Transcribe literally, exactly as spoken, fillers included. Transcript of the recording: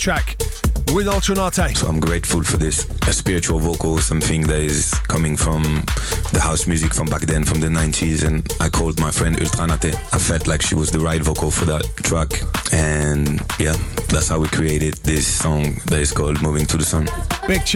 track with Altronate. So I'm grateful for this a spiritual vocal, something that is coming from the house music from back then, from the nineties, and I called my friend Ultranate. I felt like she was the right vocal for that track, and yeah, that's how we created this song that is called Moving to the Sun. Big